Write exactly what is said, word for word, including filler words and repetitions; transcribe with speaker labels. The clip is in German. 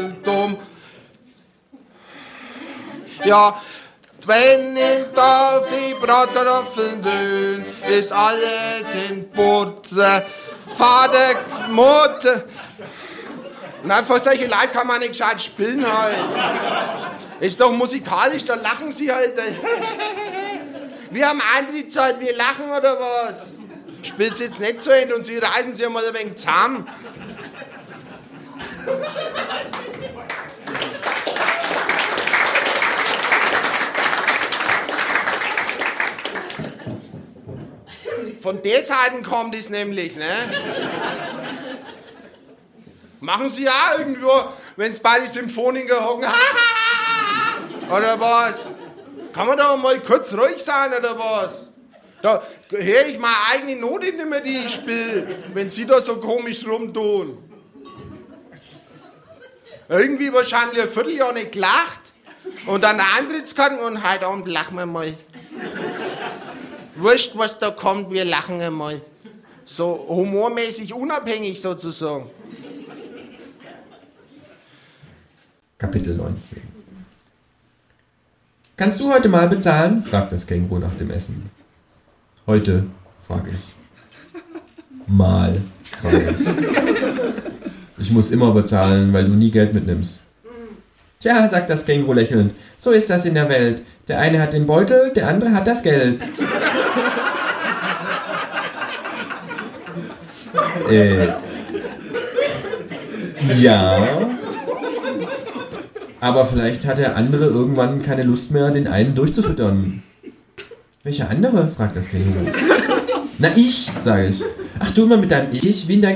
Speaker 1: dumm. Ja, wenn ich auf die Bratkartoffeln dünn, ist alles in Butter. Vater, Mutter. Nein, vor solche Leute kann man nicht gescheit spielen halt. Ist doch musikalisch, da lachen sie halt. Wir haben Eintrittszeit, wir lachen oder was? Spielt's jetzt nicht zu Ende und sie reißen sich mal ein wenig zusammen. Von der Seite kommt es nämlich, ne? Machen sie ja irgendwo, wenn es bei den Symphoniker hocken, oder was? Kann man da mal kurz ruhig sein, oder was? Da höre ich meine eigene Note nicht mehr, die ich spiele, wenn sie da so komisch rumtun. Irgendwie wahrscheinlich ein Vierteljahr nicht gelacht und dann Eintrittskarten und heute Abend lachen wir mal. Wurscht, was da kommt, wir lachen einmal. So humormäßig unabhängig sozusagen.
Speaker 2: Kapitel neunzehn. Kannst du heute mal bezahlen? Fragt das Känguru nach dem Essen. Heute, frage ich. Mal, frage ich. Ich muss immer bezahlen, weil du nie Geld mitnimmst. Tja, sagt das Känguru lächelnd, so ist das in der Welt. Der eine hat den Beutel, der andere hat das Geld. äh, ja... Aber vielleicht hat der andere irgendwann keine Lust mehr, den einen durchzufüttern. Welcher andere? Fragt das Känguru. Na ich, sage ich. Ach du immer mit deinem Ich, wie in der